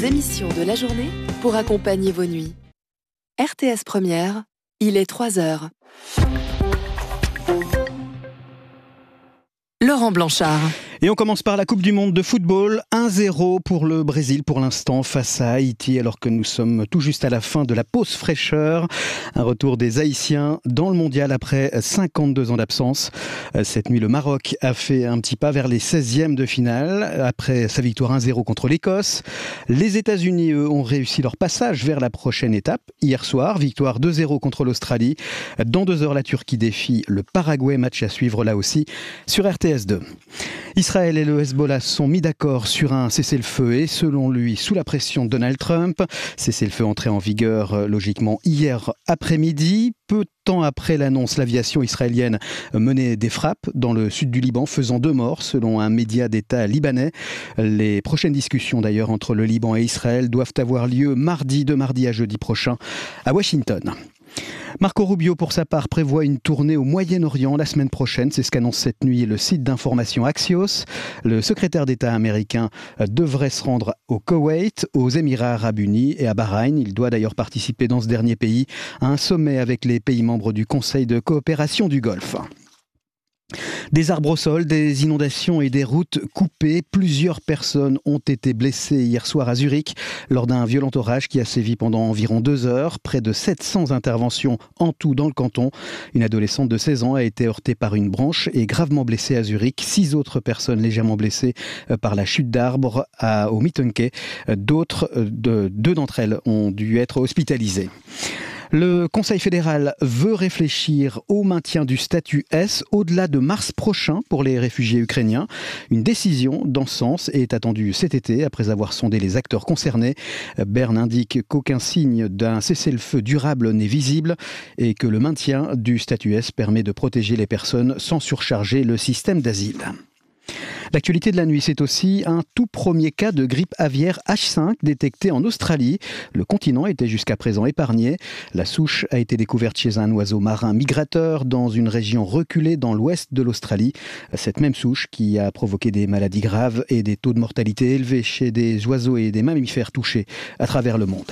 émissions de la journée pour accompagner vos nuits. RTS Première, il est 3h. Laurent Blanchard. Et on commence par la Coupe du Monde de football. 1-0 pour le Brésil pour l'instant face à Haïti, alors que nous sommes tout juste à la fin de la pause fraîcheur. Un retour des Haïtiens dans le mondial après 52 ans d'absence. Cette nuit, le Maroc a fait un petit pas vers les 16e de finale après sa victoire 1-0 contre l'Écosse. Les États-Unis, eux, ont réussi leur passage vers la prochaine étape. Hier soir, victoire 2-0 contre l'Australie. Dans 2 heures, la Turquie défie le Paraguay. Match à suivre là aussi sur RTS 2. Israël et le Hezbollah sont mis d'accord sur un cessez-le-feu et selon lui, sous la pression de Donald Trump. Cessez-le-feu entré en vigueur logiquement hier après-midi. Peu de temps après l'annonce, l'aviation israélienne menait des frappes dans le sud du Liban, faisant 2 morts selon un média d'État libanais. Les prochaines discussions d'ailleurs entre le Liban et Israël doivent avoir lieu de mardi à jeudi prochain à Washington. Marco Rubio, pour sa part, prévoit une tournée au Moyen-Orient la semaine prochaine. C'est ce qu'annonce cette nuit le site d'information Axios. Le secrétaire d'État américain devrait se rendre au Koweït, aux Émirats Arabes Unis et à Bahreïn. Il doit d'ailleurs participer dans ce dernier pays à un sommet avec les pays membres du Conseil de coopération du Golfe. Des arbres au sol, des inondations et des routes coupées. Plusieurs personnes ont été blessées hier soir à Zurich lors d'un violent orage qui a sévi pendant environ 2 heures. Près de 700 interventions en tout dans le canton. Une adolescente de 16 ans a été heurtée par une branche et gravement blessée à Zurich. 6 autres personnes légèrement blessées par la chute d'arbres au Mittenke. Deux d'entre elles ont dû être hospitalisées. Le Conseil fédéral veut réfléchir au maintien du statut S au-delà de mars prochain pour les réfugiés ukrainiens. Une décision dans ce sens est attendue cet été après avoir sondé les acteurs concernés. Berne indique qu'aucun signe d'un cessez-le-feu durable n'est visible et que le maintien du statut S permet de protéger les personnes sans surcharger le système d'asile. L'actualité de la nuit, c'est aussi un tout premier cas de grippe aviaire H5 détecté en Australie. Le continent était jusqu'à présent épargné. La souche a été découverte chez un oiseau marin migrateur dans une région reculée dans l'ouest de l'Australie. Cette même souche qui a provoqué des maladies graves et des taux de mortalité élevés chez des oiseaux et des mammifères touchés à travers le monde.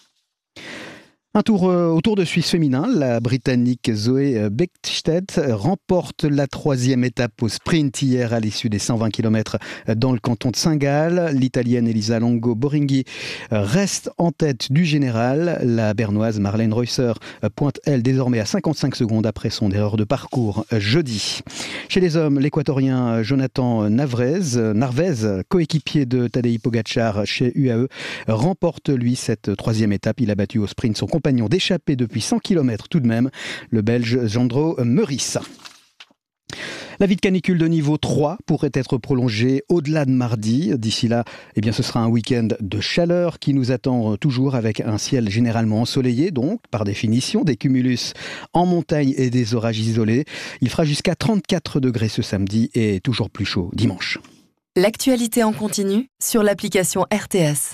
Un tour au Tour de Suisse féminin, la Britannique Zoe Bechstedt remporte la 3e étape au sprint hier à l'issue des 120 km dans le canton de Saint-Gall. L'Italienne Elisa Longo Borghi reste en tête du général. La Bernoise Marlène Reusser pointe elle désormais à 55 secondes après son erreur de parcours jeudi. Chez les hommes, l'Équatorien Jonathan Narvaez, coéquipier de Tadej Pogačar chez UAE, remporte lui cette 3e étape. Il a battu au sprint son compagnon d'échappée depuis 100 km tout de même, le Belge Jandro Meurice. L'avis de canicule de niveau 3 pourrait être prolongé au-delà de mardi. D'ici là, ce sera un week-end de chaleur qui nous attend toujours avec un ciel généralement ensoleillé, donc par définition des cumulus en montagne et des orages isolés. Il fera jusqu'à 34 degrés ce samedi et toujours plus chaud dimanche. L'actualité en continu sur l'application RTS.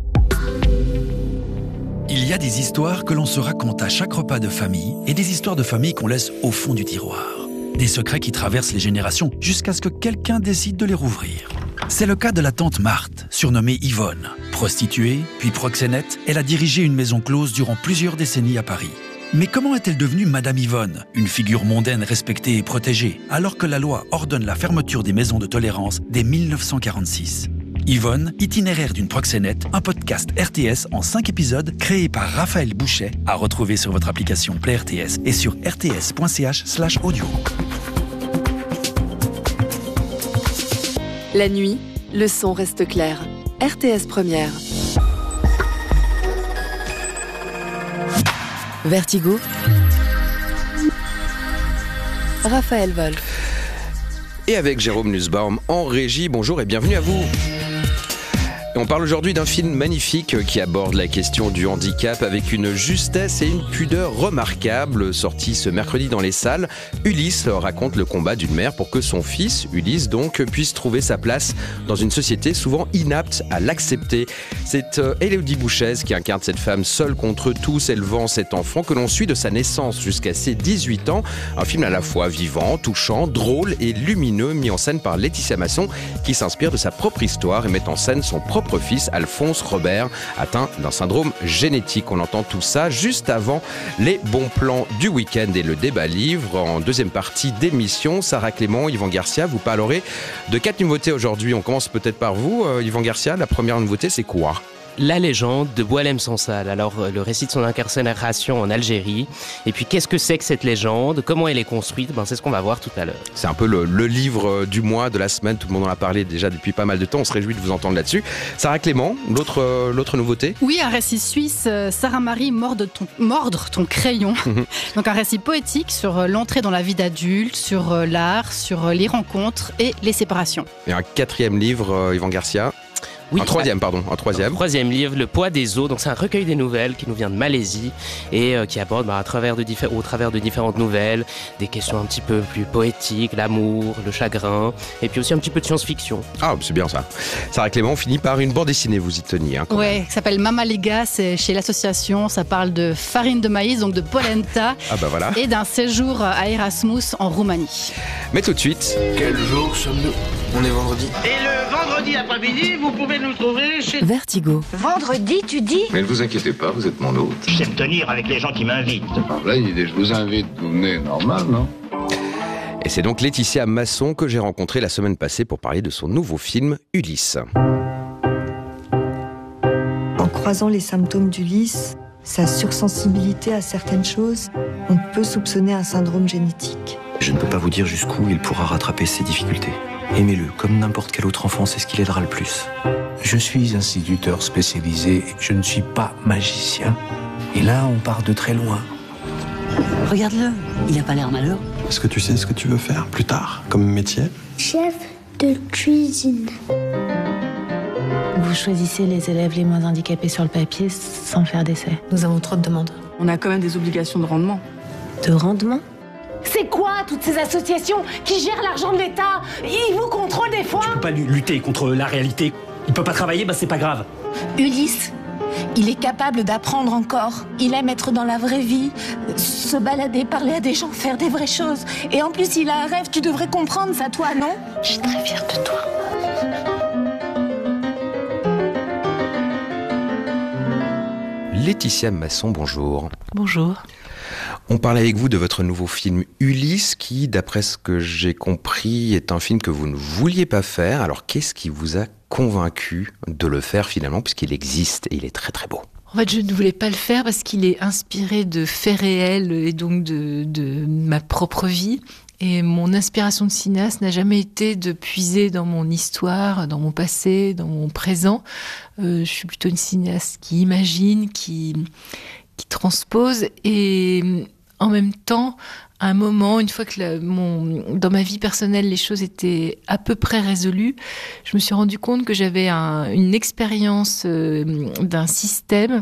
Il y a des histoires que l'on se raconte à chaque repas de famille et des histoires de famille qu'on laisse au fond du tiroir. Des secrets qui traversent les générations jusqu'à ce que quelqu'un décide de les rouvrir. C'est le cas de la tante Marthe, surnommée Yvonne. Prostituée, puis proxénète, elle a dirigé une maison close durant plusieurs décennies à Paris. Mais comment est-elle devenue Madame Yvonne, une figure mondaine respectée et protégée, alors que la loi ordonne la fermeture des maisons de tolérance dès 1946 ? Yvonne, itinéraire d'une proxénète, un podcast RTS en 5 épisodes créé par Raphaël Bouchet, à retrouver sur votre application Play RTS et sur rts.ch/audio. La nuit, le son reste clair. RTS Première. Vertigo. Raphaël Wolf. Et avec Jérôme Nussbaum en régie, bonjour et bienvenue à vous. On parle aujourd'hui d'un film magnifique qui aborde la question du handicap avec une justesse et une pudeur remarquables. Sorti ce mercredi dans les salles, Ulysse raconte le combat d'une mère pour que son fils, Ulysse donc, puisse trouver sa place dans une société souvent inapte à l'accepter. C'est Élodie Bouchez qui incarne cette femme seule contre tous, élevant cet enfant que l'on suit de sa naissance jusqu'à ses 18 ans. Un film à la fois vivant, touchant, drôle et lumineux, mis en scène par Laetitia Masson qui s'inspire de sa propre histoire et met en scène son propre propre fils, Alphonse Robert, atteint d'un syndrome génétique. On entend tout ça juste avant les bons plans du week-end et le débat livre. En deuxième partie d'émission, Sarah Clément, Yvan Garcia, vous parlerez de 4 nouveautés aujourd'hui. On commence peut-être par vous, Yvan Garcia. La première nouveauté, c'est quoi ? La légende de Boualem Sansal. Alors, le récit de son incarcération en Algérie. Et puis, qu'est-ce que c'est que cette légende ? Comment elle est construite ? C'est ce qu'on va voir tout à l'heure. C'est un peu le livre du mois, de la semaine. Tout le monde en a parlé déjà depuis pas mal de temps. On se réjouit de vous entendre là-dessus. Sarah Clément, l'autre nouveauté ? Oui, un récit suisse, Sarah-Marie, mordre ton crayon. Donc, un récit poétique sur l'entrée dans la vie d'adulte, sur l'art, sur les rencontres et les séparations. Et un 4e livre, Yvan Garcia ? Oui, un troisième. Un troisième livre, Le poids des os. Donc c'est un recueil des nouvelles qui nous vient de Malaisie et qui aborde au travers de différentes nouvelles des questions un petit peu plus poétiques, l'amour, le chagrin et puis aussi un petit peu de science-fiction. Ah, c'est bien ça. Sarah Clément, on finit par une bande dessinée, vous y teniez. Ouais, qui s'appelle Mama Liga, c'est chez l'association. Ça parle de farine de maïs, donc de polenta. Voilà. Et d'un séjour à Erasmus en Roumanie. Mais tout de suite... Quel jour sommes-nous ? On est vendredi. Et le vendredi après-midi, vous pouvez nous trouver chez... Vertigo. Vendredi, tu dis ? Mais ne vous inquiétez pas, vous êtes mon hôte. Je sais me tenir avec les gens qui m'invitent. Là, une idée, je vous invite, vous venez, normal, non ? Et c'est donc Laetitia Masson que j'ai rencontrée la semaine passée pour parler de son nouveau film Ulysse. En croisant les symptômes d'Ulysse, sa sursensibilité à certaines choses, on peut soupçonner un syndrome génétique. Je ne peux pas vous dire jusqu'où il pourra rattraper ses difficultés. Aimez-le, comme n'importe quel autre enfant, c'est ce qui l'aidera le plus. Je suis instituteur spécialisé, je ne suis pas magicien. Et là, on part de très loin. Regarde-le, il n'a pas l'air malheureux. Est-ce que tu sais ce que tu veux faire plus tard, comme métier ? Chef de cuisine. Vous choisissez les élèves les moins handicapés sur le papier sans faire d'essai. Nous avons trop de demandes. On a quand même des obligations de rendement. De rendement ? C'est quoi toutes ces associations qui gèrent l'argent de l'État ? Ils vous contrôlent des fois ? Tu peux pas lutter contre la réalité. Il peut pas travailler, c'est pas grave. Ulysse, il est capable d'apprendre encore. Il aime être dans la vraie vie, se balader, parler à des gens, faire des vraies choses. Et en plus, il a un rêve, tu devrais comprendre ça, toi, non ? Je suis très fière de toi. Laetitia Masson, bonjour. Bonjour. On parle avec vous de votre nouveau film Ulysse qui, d'après ce que j'ai compris, est un film que vous ne vouliez pas faire. Alors qu'est-ce qui vous a convaincu de le faire finalement, puisqu'il existe et il est très très beau ? En fait, je ne voulais pas le faire parce qu'il est inspiré de faits réels et donc de ma propre vie. Et mon inspiration de cinéaste n'a jamais été de puiser dans mon histoire, dans mon passé, dans mon présent. Je suis plutôt une cinéaste qui imagine, qui transpose. Et en même temps, à un moment, une fois que dans ma vie personnelle, les choses étaient à peu près résolues, je me suis rendu compte que j'avais une expérience d'un système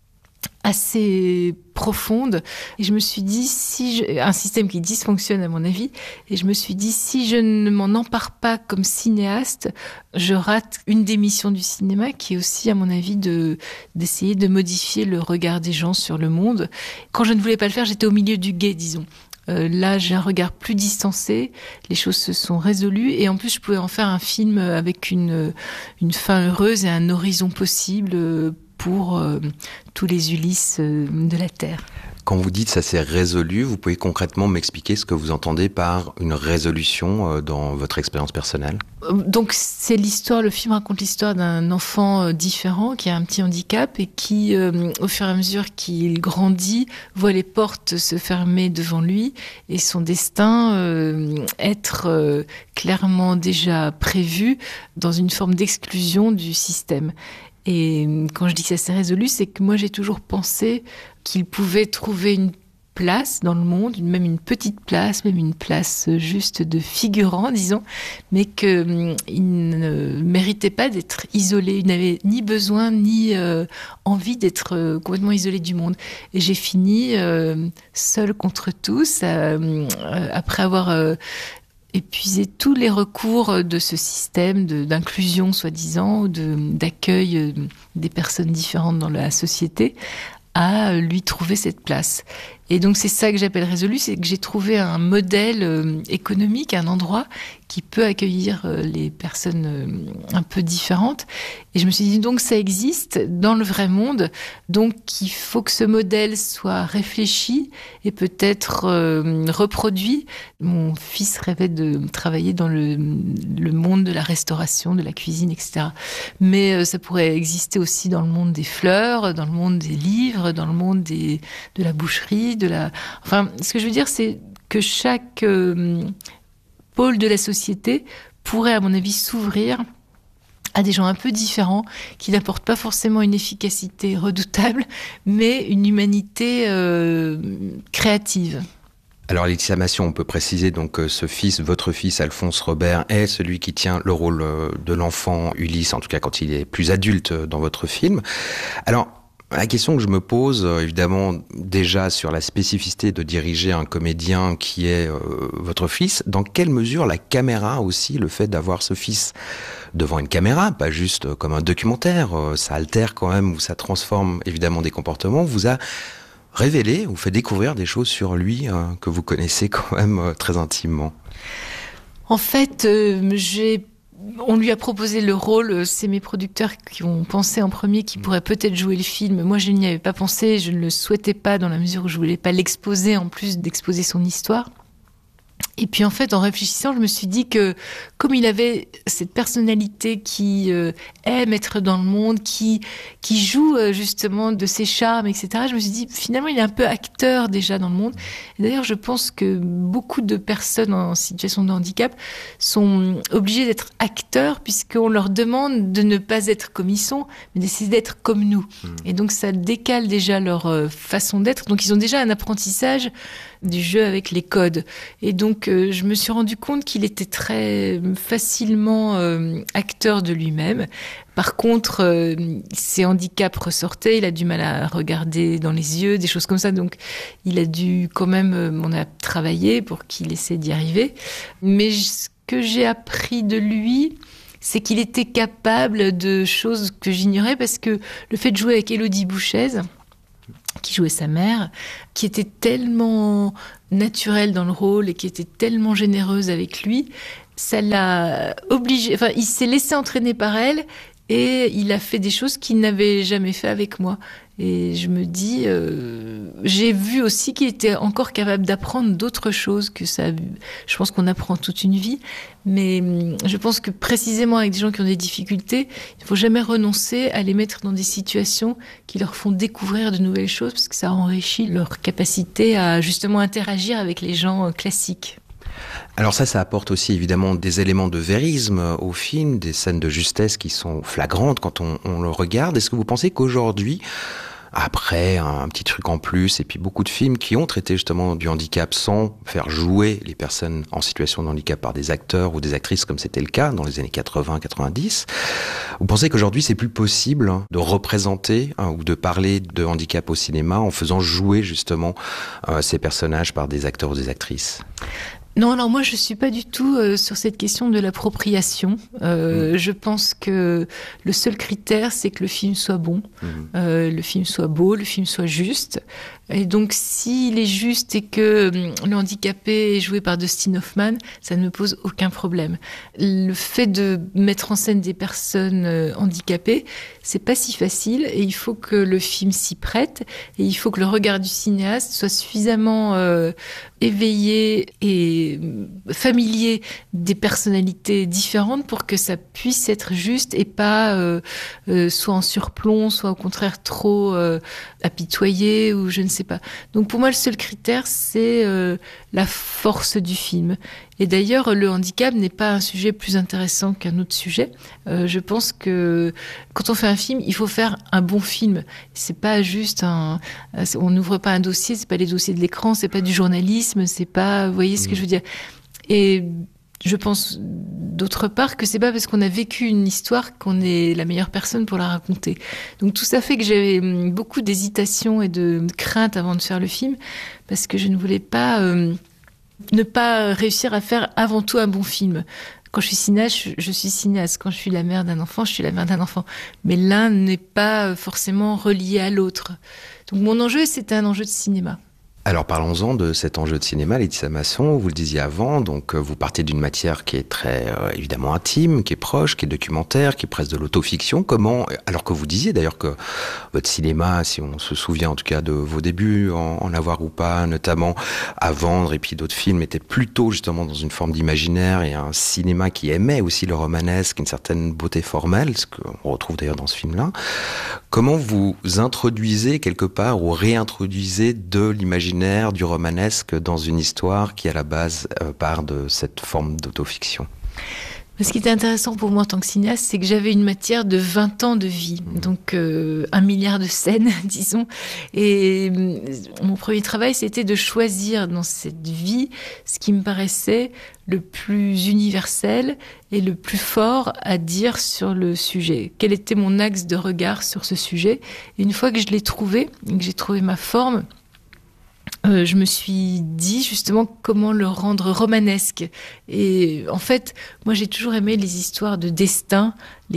assez profonde et je me suis dit un système qui dysfonctionne à mon avis, et je me suis dit si je ne m'en empare pas comme cinéaste, je rate une des missions du cinéma qui est aussi à mon avis d'essayer de modifier le regard des gens sur le monde. Quand je ne voulais pas le faire, j'étais au milieu du gué, disons. Là, j'ai un regard plus distancé, les choses se sont résolues et en plus, je pouvais en faire un film avec une fin heureuse et un horizon possible pour tous les Ulysses de la Terre. Quand vous dites ça s'est résolu, vous pouvez concrètement m'expliquer ce que vous entendez par une résolution dans votre expérience personnelle ? Donc c'est le film raconte l'histoire d'un enfant différent qui a un petit handicap et qui, au fur et à mesure qu'il grandit, voit les portes se fermer devant lui et son destin être clairement déjà prévu dans une forme d'exclusion du système. Et quand je dis que ça s'est résolu, c'est que moi j'ai toujours pensé qu'il pouvait trouver une place dans le monde, même une petite place, même une place juste de figurant, disons, mais qu'il ne méritait pas d'être isolé. Il n'avait ni besoin ni envie d'être complètement isolé du monde. Et j'ai fini seule contre tous, après avoir épuiser tous les recours de ce système d'inclusion, soi-disant, ou d'accueil des personnes différentes dans la société, à lui trouver cette place. Et donc c'est ça que j'appelle résolu, c'est que j'ai trouvé un modèle économique, un endroit qui peut accueillir les personnes un peu différentes. Et je me suis dit, donc ça existe dans le vrai monde, donc il faut que ce modèle soit réfléchi et peut-être reproduit. Mon fils rêvait de travailler dans le monde de la restauration, de la cuisine, etc. Mais ça pourrait exister aussi dans le monde des fleurs, dans le monde des livres, dans le monde de la boucherie, Enfin, ce que je veux dire, c'est que chaque pôle de la société pourrait, à mon avis, s'ouvrir à des gens un peu différents, qui n'apportent pas forcément une efficacité redoutable, mais une humanité créative. Alors Laetitia Massion, on peut préciser donc que ce fils, votre fils Alphonse Robert, est celui qui tient le rôle de l'enfant Ulysse, en tout cas quand il est plus adulte dans votre film. Alors, la question que je me pose, évidemment, déjà sur la spécificité de diriger un comédien qui est votre fils, dans quelle mesure la caméra aussi, le fait d'avoir ce fils devant une caméra, pas juste comme un documentaire, ça altère quand même, ou ça transforme évidemment des comportements, vous a révélé, vous fait découvrir des choses sur lui que vous connaissez quand même très intimement. En fait, on lui a proposé le rôle, c'est mes producteurs qui ont pensé en premier qu'il pourrait peut-être jouer le film. Moi, je n'y avais pas pensé, je ne le souhaitais pas dans la mesure où je voulais pas l'exposer en plus d'exposer son histoire. Et puis en fait, en réfléchissant, je me suis dit que comme il avait cette personnalité qui aime être dans le monde, qui joue justement de ses charmes, etc., je me suis dit finalement il est un peu acteur déjà dans le monde. Et d'ailleurs, je pense que beaucoup de personnes en situation de handicap sont obligées d'être acteurs puisqu'on leur demande de ne pas être comme ils sont, mais d'essayer d'être comme nous. Et donc ça décale déjà leur façon d'être. Donc ils ont déjà un apprentissage du jeu avec les codes. Et donc, je me suis rendu compte qu'il était très facilement acteur de lui-même. Par contre, ses handicaps ressortaient, il a du mal à regarder dans les yeux, des choses comme ça. Donc, il a dû quand même, on a travaillé pour qu'il essaie d'y arriver. Mais ce que j'ai appris de lui, c'est qu'il était capable de choses que j'ignorais parce que le fait de jouer avec Élodie Bouchez, qui jouait sa mère, qui était tellement naturelle dans le rôle et qui était tellement généreuse avec lui, ça l'a obligé, enfin, il s'est laissé entraîner par elle et il a fait des choses qu'il n'avait jamais fait avec moi. Et je me dis, j'ai vu aussi qu'il était encore capable d'apprendre d'autres choses que ça. Je pense qu'on apprend toute une vie, mais je pense que précisément avec des gens qui ont des difficultés, il ne faut jamais renoncer à les mettre dans des situations qui leur font découvrir de nouvelles choses, parce que ça enrichit leur capacité à justement interagir avec les gens classiques. Alors ça apporte aussi évidemment des éléments de vérisme au film, des scènes de justesse qui sont flagrantes quand on le regarde. Est-ce que vous pensez qu'aujourd'hui, après un petit truc en plus, et puis beaucoup de films qui ont traité justement du handicap sans faire jouer les personnes en situation de handicap par des acteurs ou des actrices comme c'était le cas dans les années 80-90, vous pensez qu'aujourd'hui c'est plus possible de représenter ou de parler de handicap au cinéma en faisant jouer justement ces personnages par des acteurs ou des actrices ? Non, alors moi je suis pas du tout sur cette question de l'appropriation. Je pense que le seul critère, c'est que le film soit bon, le film soit beau, le film soit juste. Et donc s'il est juste et que le handicapé est joué par Dustin Hoffman, ça ne me pose aucun problème. Le fait de mettre en scène des personnes handicapées, c'est pas si facile et il faut que le film s'y prête et il faut que le regard du cinéaste soit suffisamment éveillé et familier des personnalités différentes pour que ça puisse être juste et pas soit en surplomb, soit au contraire trop apitoyé ou je ne sais pas. Donc pour moi, le seul critère, c'est la force du film. Et d'ailleurs, le handicap n'est pas un sujet plus intéressant qu'un autre sujet. Je pense que quand on fait un film, il faut faire un bon film. C'est pas juste on n'ouvre pas un dossier, c'est pas les dossiers de l'écran, c'est pas du journalisme, c'est pas, vous voyez ce que je veux dire. Et je pense d'autre part que c'est pas parce qu'on a vécu une histoire qu'on est la meilleure personne pour la raconter. Donc tout ça fait que j'avais beaucoup d'hésitation et de crainte avant de faire le film, parce que je ne voulais pas ne pas réussir à faire avant tout un bon film. Quand je suis cinéaste, je suis cinéaste. Quand je suis la mère d'un enfant, je suis la mère d'un enfant. Mais l'un n'est pas forcément relié à l'autre. Donc mon enjeu, c'était un enjeu de cinéma. Alors parlons-en de cet enjeu de cinéma, Laetitia Masson, vous le disiez avant, donc vous partez d'une matière qui est très évidemment intime, qui est proche, qui est documentaire, qui est presque de l'autofiction. Comment, alors que vous disiez d'ailleurs que votre cinéma, si on se souvient en tout cas de vos débuts, en avoir ou pas, notamment à vendre, et puis d'autres films, étaient plutôt justement dans une forme d'imaginaire et un cinéma qui aimait aussi le romanesque, une certaine beauté formelle, ce qu'on retrouve d'ailleurs dans ce film-là. Comment vous introduisez quelque part ou réintroduisez de l'imaginaire, du romanesque dans une histoire qui à la base part de cette forme d'autofiction ? Ce qui était intéressant pour moi en tant que cinéaste, c'est que j'avais une matière de 20 ans de vie, donc 1 milliard de scènes, disons. Et mon premier travail, c'était de choisir dans cette vie ce qui me paraissait le plus universel et le plus fort à dire sur le sujet. Quel était mon axe de regard sur ce sujet ? Et une fois que je l'ai trouvé, que j'ai trouvé ma forme, je me suis dit justement comment le rendre romanesque. Et en fait, moi j'ai toujours aimé les histoires de destin,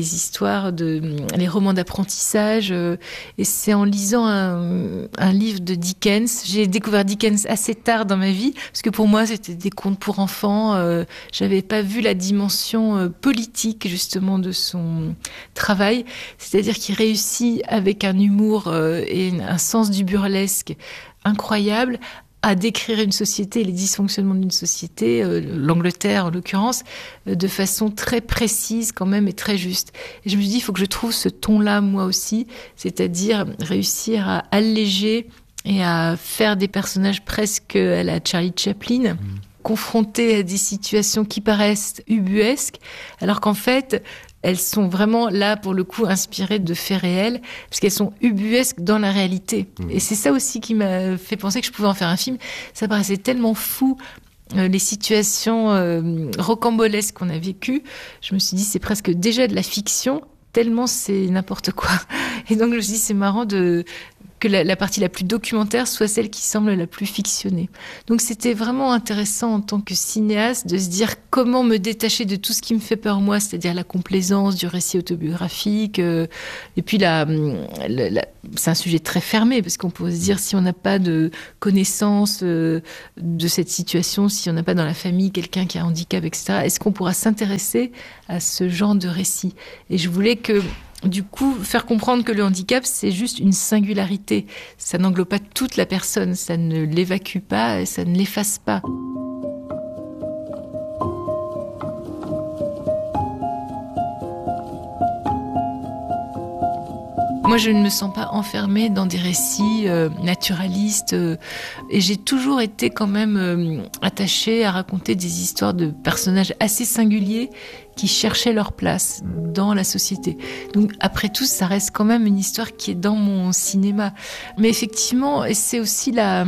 les romans d'apprentissage. Et c'est en lisant un livre de Dickens, j'ai découvert Dickens assez tard dans ma vie, parce que pour moi c'était des contes pour enfants. J'avais pas vu la dimension politique justement de son travail, c'est-à-dire qu'il réussit avec un humour et un sens du burlesque incroyable à décrire une société, les dysfonctionnements d'une société, l'Angleterre en l'occurrence, de façon très précise quand même et très juste. Et je me suis dit, il faut que je trouve ce ton-là moi aussi, c'est-à-dire réussir à alléger et à faire des personnages presque à la Charlie Chaplin, confrontés à des situations qui paraissent ubuesques, alors qu'en fait, elles sont vraiment là, pour le coup, inspirées de faits réels, parce qu'elles sont ubuesques dans la réalité. Et c'est ça aussi qui m'a fait penser que je pouvais en faire un film. Ça paraissait tellement fou, les situations rocambolesques qu'on a vécues. Je me suis dit, c'est presque déjà de la fiction, tellement c'est n'importe quoi. Et donc, je me suis dit, c'est marrant que la partie la plus documentaire soit celle qui semble la plus fictionnée. Donc c'était vraiment intéressant en tant que cinéaste de se dire comment me détacher de tout ce qui me fait peur moi, c'est-à-dire la complaisance du récit autobiographique. Et puis c'est un sujet très fermé, parce qu'on peut se dire, si on n'a pas de connaissance de cette situation, si on n'a pas dans la famille quelqu'un qui a un handicap, etc., est-ce qu'on pourra s'intéresser à ce genre de récit ? Et je voulais du coup, faire comprendre que le handicap, c'est juste une singularité. Ça n'englobe pas toute la personne, ça ne l'évacue pas, ça ne l'efface pas. Moi, je ne me sens pas enfermée dans des récits naturalistes et j'ai toujours été quand même attachée à raconter des histoires de personnages assez singuliers qui cherchaient leur place dans la société. Donc, après tout, ça reste quand même une histoire qui est dans mon cinéma. Mais effectivement, et c'est aussi la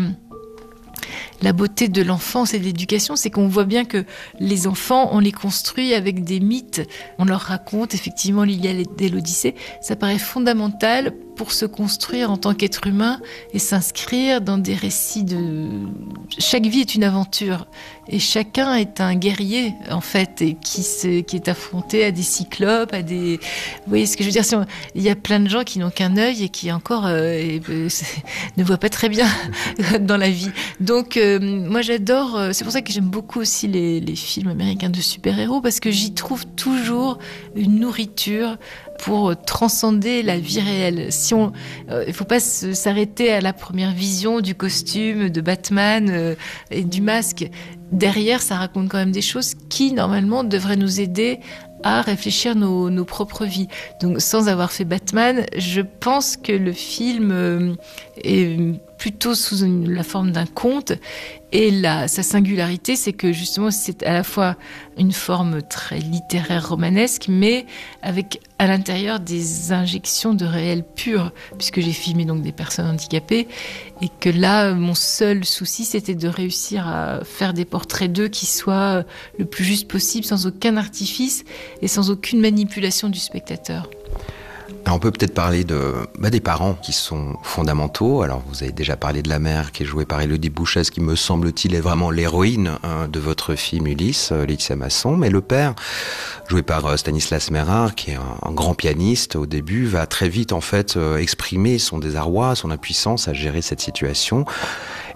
beauté de l'enfance et de l'éducation, c'est qu'on voit bien que les enfants, on les construit avec des mythes. On leur raconte effectivement l'Iliade et l'Odyssée. Ça paraît fondamental pour se construire en tant qu'être humain et s'inscrire dans des récits Chaque vie est une aventure et chacun est un guerrier en fait, et qui est affronté à des cyclopes, à des... Vous voyez ce que je veux dire ? Il y a plein de gens qui n'ont qu'un œil et qui encore ne voient pas très bien dans la vie. Donc moi j'adore, c'est pour ça que j'aime beaucoup aussi les films américains de super-héros, parce que j'y trouve toujours une nourriture pour transcender la vie réelle. Il faut pas s'arrêter à la première vision du costume de Batman et du masque. Derrière, ça raconte quand même des choses qui, normalement, devraient nous aider à réfléchir nos propres vies. Donc, sans avoir fait Batman, je pense que le film est plutôt sous la forme d'un conte. Et sa singularité, c'est que justement, c'est à la fois une forme très littéraire romanesque, mais avec à l'intérieur des injections de réel pur, puisque j'ai filmé donc des personnes handicapées, et que là, mon seul souci, c'était de réussir à faire des portraits d'eux qui soient le plus juste possible, sans aucun artifice et sans aucune manipulation du spectateur. Alors on peut peut-être parler des parents qui sont fondamentaux. Alors vous avez déjà parlé de la mère qui est jouée par Élodie Bouchès, qui me semble-t-il est vraiment l'héroïne de votre film Ulysse, Laetitia Masson. Mais le père, joué par Stanislas Merard, qui est un grand pianiste au début, va très vite en fait exprimer son désarroi, son impuissance à gérer cette situation.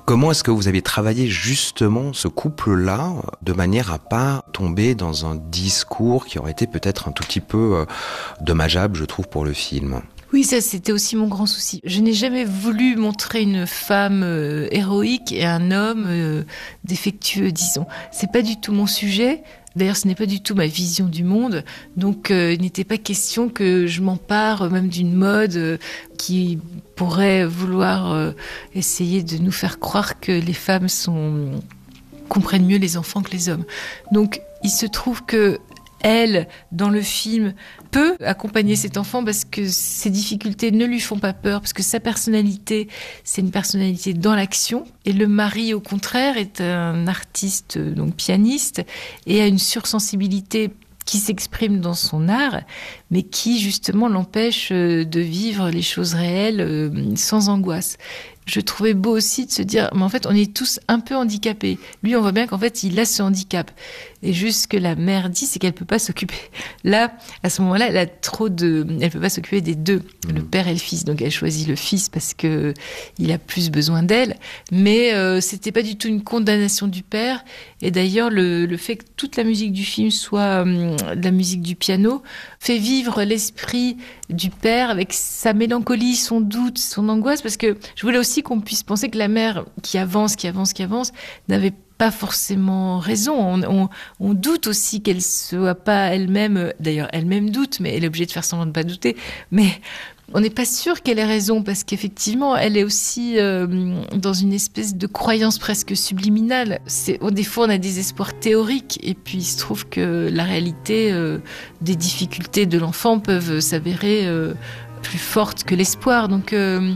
Comment est-ce que vous avez travaillé justement ce couple-là de manière à pas tomber dans un discours qui aurait été peut-être un tout petit peu dommageable, je trouve, pour le film ? Oui, ça c'était aussi mon grand souci. Je n'ai jamais voulu montrer une femme héroïque et un homme défectueux, disons. C'est pas du tout mon sujet. D'ailleurs, ce n'est pas du tout ma vision du monde. Donc, il n'était pas question que je m'empare même d'une mode qui pourrait vouloir essayer de nous faire croire que les femmes comprennent mieux les enfants que les hommes. Donc, il se trouve que elle, dans le film, peut accompagner cet enfant parce que ses difficultés ne lui font pas peur, parce que sa personnalité, c'est une personnalité dans l'action. Et le mari, au contraire, est un artiste, donc pianiste, et a une sursensibilité qui s'exprime dans son art, mais qui, justement, l'empêche de vivre les choses réelles sans angoisse. Je trouvais beau aussi de se dire, mais en fait, on est tous un peu handicapés. Lui, on voit bien qu'en fait, il a ce handicap. Et juste ce que la mère dit, c'est qu'elle peut pas s'occuper. Là, à ce moment-là, elle peut pas s'occuper des deux, le père et le fils. Donc, elle choisit le fils parce que il a plus besoin d'elle. Mais c'était pas du tout une condamnation du père. Et d'ailleurs, le fait que toute la musique du film soit de la musique du piano fait vivre l'esprit du père avec sa mélancolie, son doute, son angoisse. Parce que je voulais aussi qu'on puisse penser que la mère qui avance, n'avait pas forcément raison. On doute aussi qu'elle soit pas elle-même, d'ailleurs elle-même doute, mais elle est obligée de faire semblant de pas douter. Mais on n'est pas sûr qu'elle ait raison parce qu'effectivement, elle est aussi dans une espèce de croyance presque subliminale. Des fois, on a des espoirs théoriques et puis il se trouve que la réalité des difficultés de l'enfant peuvent s'avérer plus fortes que l'espoir. Donc,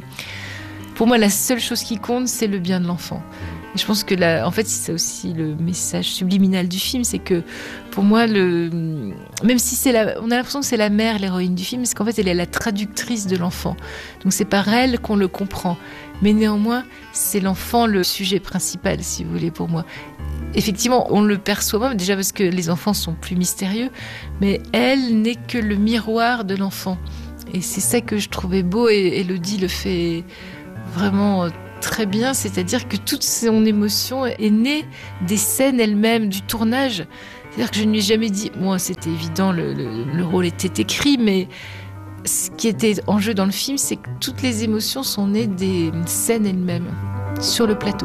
pour moi, la seule chose qui compte, c'est le bien de l'enfant. Et je pense que en fait, c'est aussi le message subliminal du film, c'est que pour moi, même si on a l'impression que c'est la mère, l'héroïne du film, c'est qu'en fait, elle est la traductrice de l'enfant. Donc c'est par elle qu'on le comprend. Mais néanmoins, c'est l'enfant le sujet principal, si vous voulez, pour moi. Effectivement, on le perçoit pas, déjà parce que les enfants sont plus mystérieux, mais elle n'est que le miroir de l'enfant. Et c'est ça que je trouvais beau, et Élodie le fait vraiment très bien, c'est-à-dire que toute son émotion est née des scènes elles-mêmes, du tournage. C'est-à-dire que je ne lui ai jamais dit, moi c'était évident, le rôle était écrit, mais ce qui était en jeu dans le film, c'est que toutes les émotions sont nées des scènes elles-mêmes, sur le plateau.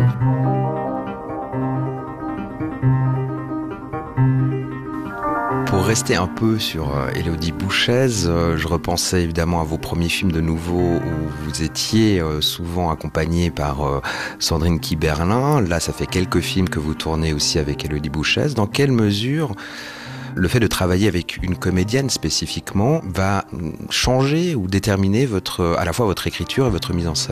Pour rester un peu sur Élodie Bouchez, je repensais évidemment à vos premiers films de nouveau où vous étiez souvent accompagnée par Sandrine Kiberlin. Là, ça fait quelques films que vous tournez aussi avec Élodie Bouchez. Dans quelle mesure le fait de travailler avec une comédienne spécifiquement va changer ou déterminer à la fois votre écriture et votre mise en scène ?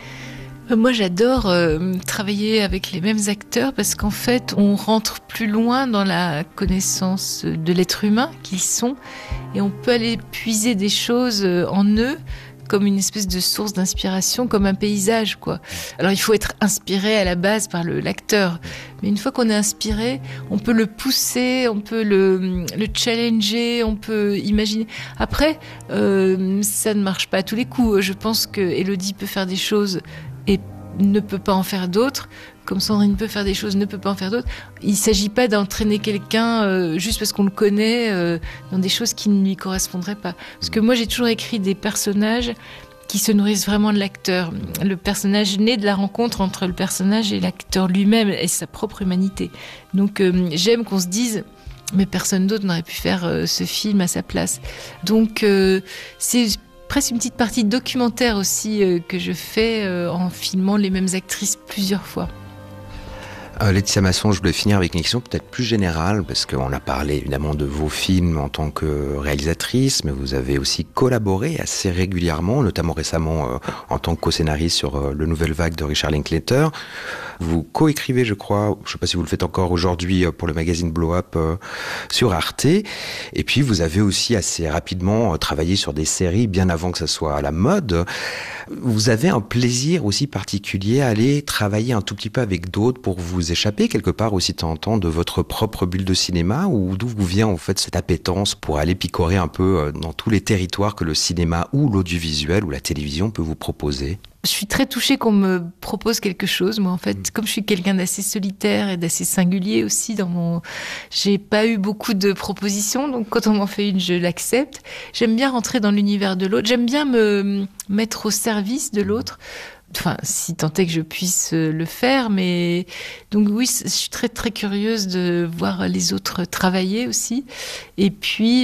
Moi, j'adore travailler avec les mêmes acteurs parce qu'en fait, on rentre plus loin dans la connaissance de l'être humain qu'ils sont et on peut aller puiser des choses en eux comme une espèce de source d'inspiration, comme un paysage, quoi. Alors, il faut être inspiré à la base par l'acteur. Mais une fois qu'on est inspiré, on peut le pousser, on peut le challenger, on peut imaginer. Après, ça ne marche pas à tous les coups. Je pense que Élodie peut faire des choses et ne peut pas en faire d'autres, comme Sandrine peut faire des choses, ne peut pas en faire d'autres. Il ne s'agit pas d'entraîner quelqu'un juste parce qu'on le connaît dans des choses qui ne lui correspondraient pas. Parce que moi, j'ai toujours écrit des personnages qui se nourrissent vraiment de l'acteur. Le personnage naît de la rencontre entre le personnage et l'acteur lui-même et sa propre humanité. Donc, j'aime qu'on se dise... mais personne d'autre n'aurait pu faire ce film à sa place. Donc, c'est presque une petite partie documentaire aussi que je fais en filmant les mêmes actrices plusieurs fois. Laetitia Masson, je voulais finir avec une question peut-être plus générale, parce qu'on a parlé évidemment de vos films en tant que réalisatrice, mais vous avez aussi collaboré assez régulièrement, notamment récemment en tant que co-scénariste sur Le Nouvelle Vague de Richard Linklater. Vous co-écrivez, je crois, je ne sais pas si vous le faites encore aujourd'hui pour le magazine Blow Up sur Arte. Et puis vous avez aussi assez rapidement travaillé sur des séries bien avant que ça soit à la mode. Vous avez un plaisir aussi particulier à aller travailler un tout petit peu avec d'autres pour vous échapper quelque part aussi de temps en temps de votre propre bulle de cinéma, ou d'où vous vient en fait cette appétence pour aller picorer un peu dans tous les territoires que le cinéma ou l'audiovisuel ou la télévision peut vous proposer? Je suis très touchée qu'on me propose quelque chose. Moi, en fait, comme je suis quelqu'un d'assez solitaire et d'assez singulier aussi j'ai pas eu beaucoup de propositions. Donc, quand on m'en fait une, je l'accepte. J'aime bien rentrer dans l'univers de l'autre. J'aime bien me mettre au service de l'autre. Enfin, si tant est que je puisse le faire, mais donc oui, je suis très très curieuse de voir les autres travailler aussi. Et puis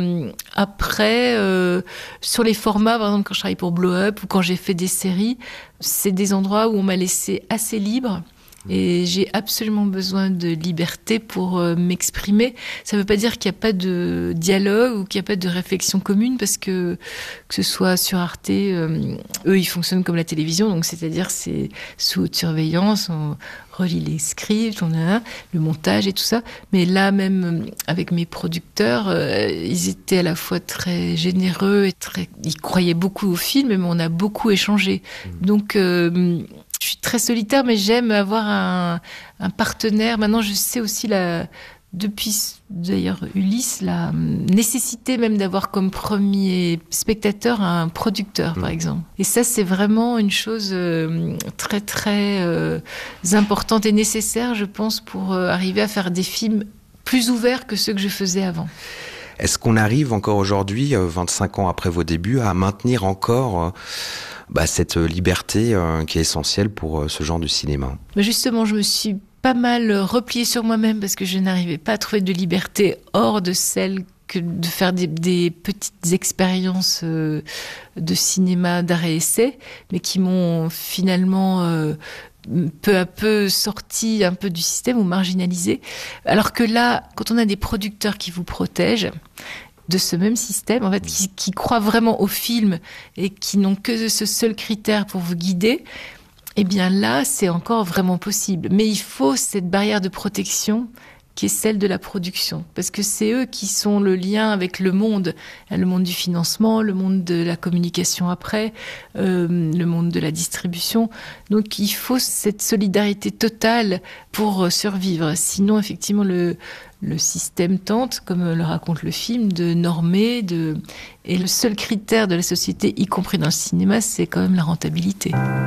après, sur les formats, par exemple quand je travaille pour Blow Up ou quand j'ai fait des séries, c'est des endroits où on m'a laissé assez libre. Et j'ai absolument besoin de liberté pour m'exprimer. Ça ne veut pas dire qu'il n'y a pas de dialogue ou qu'il n'y a pas de réflexion commune, parce que ce soit sur Arte, eux, ils fonctionnent comme la télévision, donc c'est-à-dire c'est sous haute surveillance, on relit les scripts, on a le montage et tout ça. Mais là, même avec mes producteurs, ils étaient à la fois très généreux et ils croyaient beaucoup au film, mais on a beaucoup échangé. Donc je suis très solitaire, mais j'aime avoir un partenaire. Maintenant, je sais aussi, depuis d'ailleurs Ulysse, la nécessité même d'avoir comme premier spectateur un producteur, par exemple. Et ça, c'est vraiment une chose très, très importante et nécessaire, je pense, pour arriver à faire des films plus ouverts que ceux que je faisais avant. Est-ce qu'on arrive encore aujourd'hui, 25 ans après vos débuts, à maintenir encore cette liberté qui est essentielle pour ce genre de cinéma? Justement, je me suis pas mal repliée sur moi-même parce que je n'arrivais pas à trouver de liberté hors de celle que de faire des petites expériences de cinéma d'arrêt-essai, mais qui m'ont finalement peu à peu sorti un peu du système ou marginalisé. Alors que là, quand on a des producteurs qui vous protègent de ce même système, en fait, qui croient vraiment au film et qui n'ont que ce seul critère pour vous guider, eh bien là, c'est encore vraiment possible. Mais il faut cette barrière de protection qui est celle de la production. Parce que c'est eux qui sont le lien avec le monde du financement, le monde de la communication après, le monde de la distribution. Donc il faut cette solidarité totale pour survivre. Sinon, effectivement, le système tente, comme le raconte le film, de normer, et le seul critère de la société, y compris dans le cinéma, c'est quand même la rentabilité.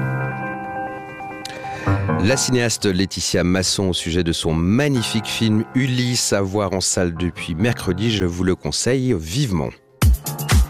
La cinéaste Laetitia Masson au sujet de son magnifique film Ulysse, à voir en salle depuis mercredi, je vous le conseille vivement.